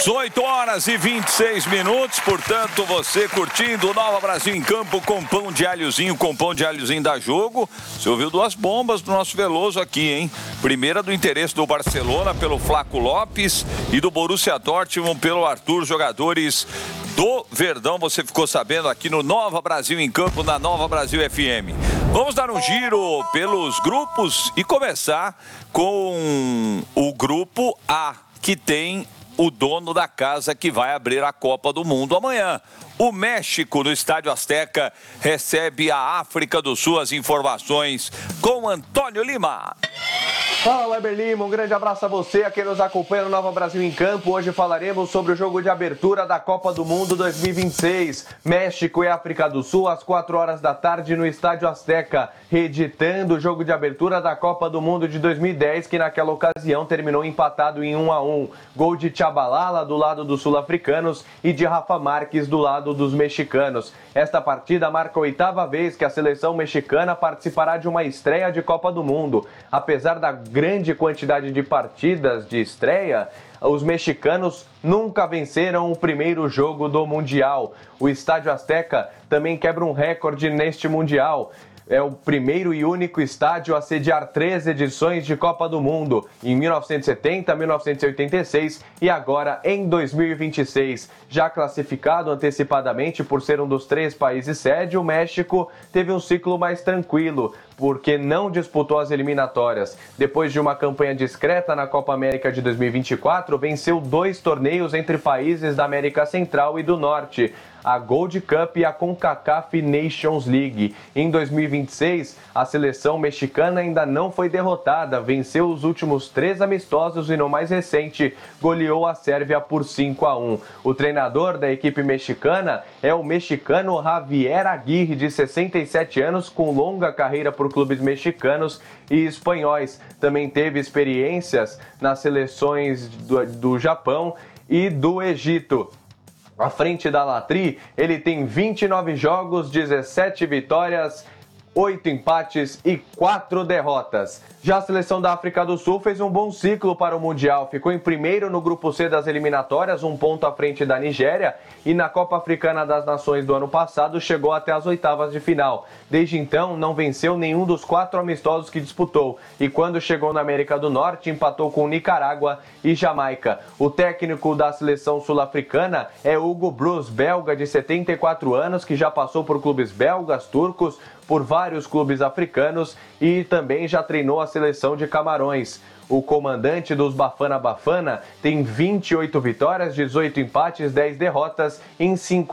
18 horas e 26 minutos, portanto, você curtindo o Nova Brasil em Campo com pão de alhozinho da Jogo. Você ouviu duas bombas do nosso Veloso aqui, hein? Primeira do interesse do Barcelona pelo Flaco Lopes e do Borussia Dortmund pelo Arthur, jogadores do Verdão. Você ficou sabendo aqui no Nova Brasil em Campo, na Nova Brasil FM. Vamos dar um giro pelos grupos e começar com o grupo A, que tem o dono da casa que vai abrir a Copa do Mundo amanhã. O México, no Estádio Azteca, recebe a África do Sul. As informações com Antônio Lima. Fala, Weber Lima, um grande abraço a você, a quem nos acompanha no Nova Brasil em Campo. Hoje falaremos sobre o jogo de abertura da Copa do Mundo 2026. México e África do Sul, às 4 horas da tarde no Estádio Azteca, reeditando o jogo de abertura da Copa do Mundo de 2010, que naquela ocasião terminou empatado em 1-1. Gol de Tchabalala do lado dos sul-africanos e de Rafa Marques do lado dos mexicanos. Esta partida marca a 8ª vez que a seleção mexicana participará de uma estreia de Copa do Mundo. Apesar da grande quantidade de partidas de estreia, os mexicanos nunca venceram o primeiro jogo do Mundial. O Estádio Azteca também quebra um recorde neste Mundial. É o primeiro e único estádio a sediar 3 edições de Copa do Mundo, em 1970, 1986 e agora em 2026. Já classificado antecipadamente por ser um dos 3 países sede, o México teve um ciclo mais tranquilo, porque não disputou as eliminatórias. Depois de uma campanha discreta na Copa América de 2024, venceu 2 torneios entre países da América Central e do Norte, a Gold Cup e a CONCACAF Nations League. Em 2026, a seleção mexicana ainda não foi derrotada, venceu os últimos 3 amistosos e no mais recente goleou a Sérvia por 5-1. O treinador da equipe mexicana é o mexicano Javier Aguirre, de 67 anos, com longa carreira por clubes mexicanos e espanhóis. Também teve experiências nas seleções do Japão e do Egito. À frente da Latri, ele tem 29 jogos, 17 vitórias, 8 empates e 4 derrotas. Já a seleção da África do Sul fez um bom ciclo para o Mundial. Ficou em primeiro no grupo C das eliminatórias, 1 ponto à frente da Nigéria, e na Copa Africana das Nações do ano passado chegou até as 8ª de final. Desde então, não venceu nenhum dos 4 amistosos que disputou, e quando chegou na América do Norte, empatou com Nicarágua e Jamaica. O técnico da seleção sul-africana é Hugo Broos, belga de 74 anos, que já passou por clubes belgas, turcos, por vários clubes africanos e também já treinou a seleção de Camarões. O comandante dos Bafana Bafana tem 28 vitórias, 18 empates, 10 derrotas em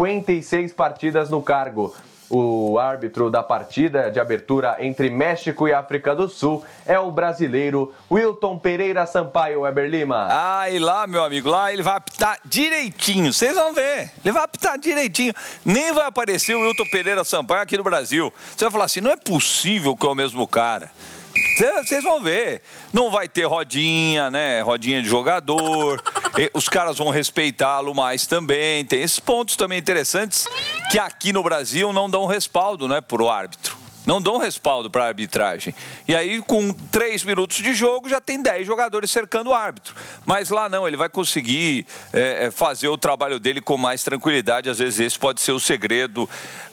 56 partidas no cargo. O árbitro da partida de abertura entre México e África do Sul é o brasileiro Wilton Pereira Sampaio. Weber Lima. Ah, e lá, meu amigo, lá ele vai apitar direitinho. Vocês vão ver. Ele vai apitar direitinho. Nem vai aparecer o Wilton Pereira Sampaio aqui no Brasil. Você vai falar assim, não é possível que é o mesmo cara. Vocês vão ver. Não vai ter rodinha, né? Rodinha de jogador. Os caras vão respeitá-lo mais também. Tem esses pontos também interessantes que aqui no Brasil não dão respaldo, né, pro árbitro. Não dão respaldo para a arbitragem. E aí, com 3 minutos de jogo, já tem 10 jogadores cercando o árbitro. Mas lá não, ele vai conseguir fazer o trabalho dele com mais tranquilidade. Às vezes esse pode ser o segredo,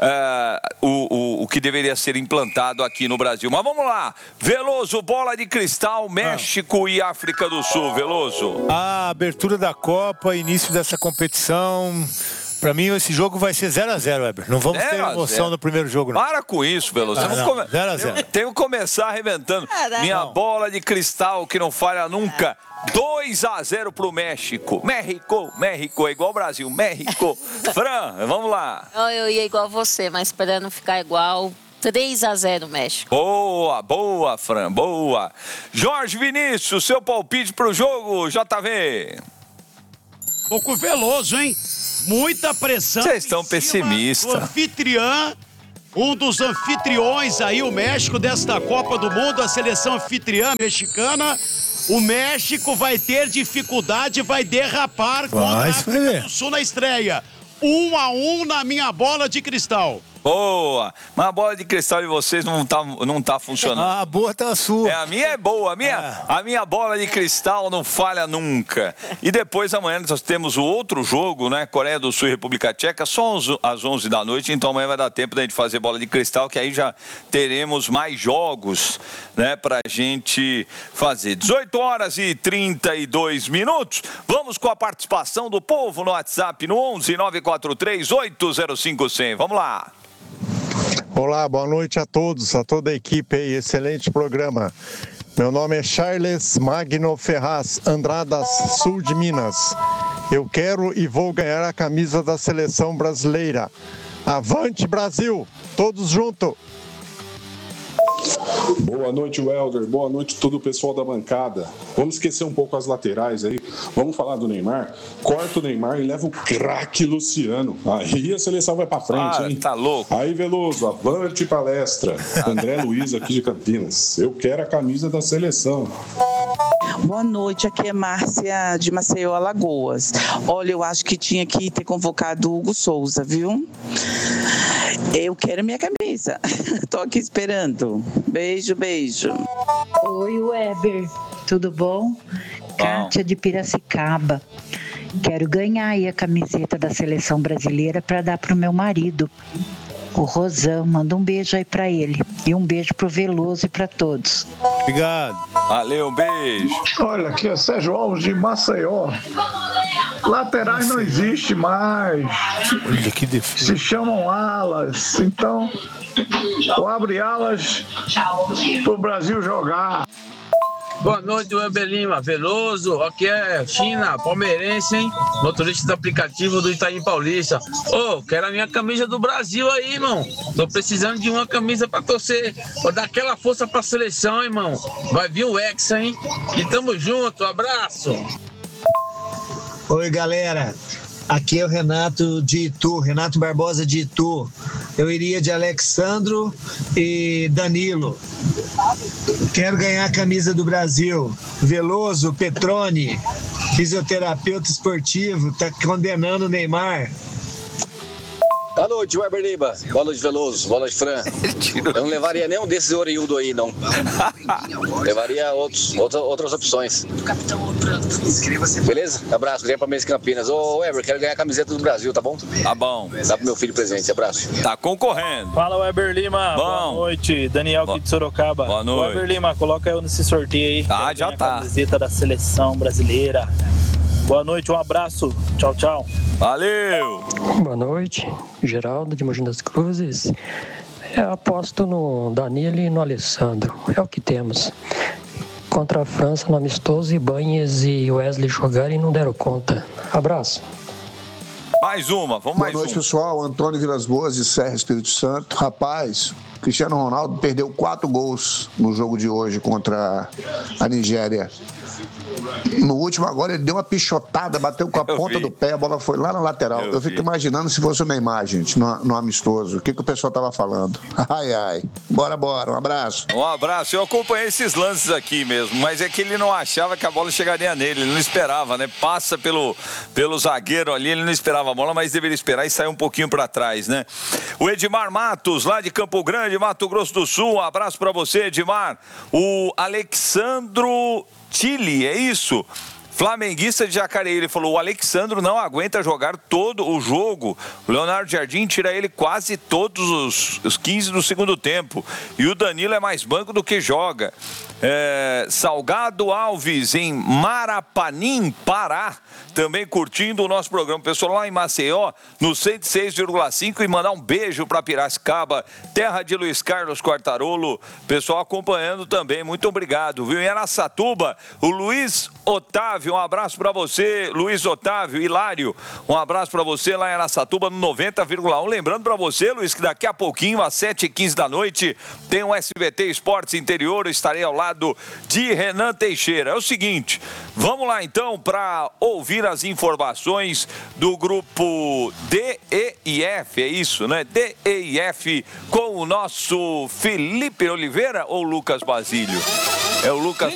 o que deveria ser implantado aqui no Brasil. Mas vamos lá. Veloso, bola de cristal, México e África do Sul. Veloso. A abertura da Copa, início dessa competição... Pra mim, esse jogo vai ser 0-0, Weber. Não vamos ter emoção no primeiro jogo, não. Para com isso, Veloso. 0-0. Tenho que começar arrebentando. Minha bola de cristal, que não falha nunca. 2-0 pro México. México, é igual o Brasil. México. Fran, vamos lá. Eu ia igual você, mas para não ficar igual... 3-0 México. Boa, Fran, boa. Jorge Vinícius, seu palpite pro jogo, JV. Pouco Veloso, hein? Muita pressão. Vocês estão pessimistas. Anfitriã, um dos anfitriões aí, o México, desta Copa do Mundo, a seleção anfitriã mexicana. O México vai ter dificuldade, vai derrapar contra a África do Sul na estreia. 1-1 na minha bola de cristal. Boa! Mas a bola de cristal de vocês não tá funcionando. A boa tá a sua. A minha é boa. A minha bola de cristal não falha nunca. E depois, amanhã, nós temos o outro jogo, né? Coreia do Sul e República Tcheca, só às 11 da noite. Então amanhã vai dar tempo da gente fazer bola de cristal, que aí já teremos mais jogos, né? Pra gente fazer. 18h32. Vamos com a participação do povo no WhatsApp, no 11-943-805-100. Vamos lá. Olá, boa noite a todos, a toda a equipe aí, excelente programa. Meu nome é Charles Magno Ferraz, Andradas, sul de Minas. Eu quero e vou ganhar a camisa da seleção brasileira. Avante Brasil, todos juntos! Boa noite, Welder. Boa noite todo o pessoal da bancada. Vamos esquecer um pouco as laterais aí. Vamos falar do Neymar. Corta o Neymar e leva o craque Luciano. Aí a seleção vai pra frente, hein? Tá louco. Aí, Veloso, avante palestra. André Luiz aqui de Campinas. Eu quero a camisa da seleção. Boa noite, aqui é Márcia de Maceió, Alagoas. Olha, eu acho que tinha que ter convocado o Hugo Souza, viu? Eu quero minha camisa. Tô aqui esperando. Beijo, beijo. Oi, Weber. Tudo bom? Kátia de Piracicaba. Quero ganhar aí a camiseta da seleção brasileira para dar pro meu marido, o Rosão. Manda um beijo aí para ele. E um beijo pro Veloso e para todos. Obrigado. Valeu, um beijo. Olha, aqui é Sérgio Alves de Maceió. Laterais não existe mais. Olha que defesa. Se chamam alas. Então, ou abre alas pro Brasil jogar. Boa noite, Weber Lima, Veloso, aqui é China, palmeirense, hein? Motorista do aplicativo do Itaim Paulista. Quero a minha camisa do Brasil aí, irmão. Tô precisando de uma camisa pra torcer, pra dar aquela força pra seleção, irmão. Vai vir o Hexa, hein? E tamo junto, abraço. Oi, galera. Aqui é o Renato de Itu, Renato Barbosa de Itu. Eu iria de Alexandro e Danilo. Quero ganhar a camisa do Brasil. Veloso, Petroni, fisioterapeuta esportivo, tá condenando o Neymar. Boa noite, Weber Lima. Boa noite, Veloso. Boa noite, Fran. Eu não levaria nenhum desses oriundos aí, não. Levaria outras opções. Beleza? Abraço. Ganhei pra mim em Campinas. Ô, Weber, quero ganhar a camiseta do Brasil, tá bom? Tá bom. Dá pro meu filho presente. Abraço. Tá concorrendo. Fala, Weber Lima. Bom. Boa noite. Daniel aqui de Sorocaba. Boa noite. Weber Lima, coloca eu nesse sorteio aí. Tá, já tá. A camiseta da seleção brasileira. Boa noite, um abraço. Tchau, tchau. Valeu. Boa noite, Geraldo de Mogi das Cruzes. Eu aposto no Danilo e no Alessandro. É o que temos. Contra a França no amistoso, Ibanez e Wesley jogaram e não deram conta. Abraço. Mais uma, vamos mais uma. Boa noite, pessoal. Antônio Vilas Boas, de Serra, Espírito Santo. Rapaz, Cristiano Ronaldo perdeu 4 gols no jogo de hoje contra a Nigéria. No último agora ele deu uma pichotada, bateu com a ponta do pé, a bola foi lá na lateral. Eu fico imaginando se fosse o Neymar, gente, no amistoso. O que o pessoal tava falando? Ai, ai. Bora, um abraço. Um abraço. Eu acompanhei esses lances aqui mesmo, mas é que ele não achava que a bola chegaria nele, ele não esperava, né? Passa pelo zagueiro ali, ele não esperava a bola, mas deveria esperar e sair um pouquinho para trás, né? O Edmar Matos, lá de Campo Grande, Mato Grosso do Sul, um abraço para você, Edmar. O Alexandro Chile, é isso? Flamenguista de Jacareí, ele falou, o Alexandro não aguenta jogar todo o jogo. O Leonardo Jardim tira ele quase todos os 15 do segundo tempo. E o Danilo é mais banco do que joga. Salgado Alves, em Marapanim, Pará, também curtindo o nosso programa. Pessoal lá em Maceió, no 106,5, e mandar um beijo para Piracicaba, terra de Luiz Carlos Quartarolo. Pessoal acompanhando também, muito obrigado, viu? Em Araçatuba, o Luiz Otávio, um abraço para você, Luiz Otávio, Hilário, um abraço para você lá em Araçatuba, no 90,1. Lembrando para você, Luiz, que daqui a pouquinho, às 7h15 da noite, tem um SBT Esportes Interior, eu estarei ao lado de Renan Teixeira. É o seguinte, vamos lá então para ouvir as informações do grupo D, E e F, é isso, né? D, E e F, com o nosso Felipe Oliveira ou Lucas Basílio? É o Lucas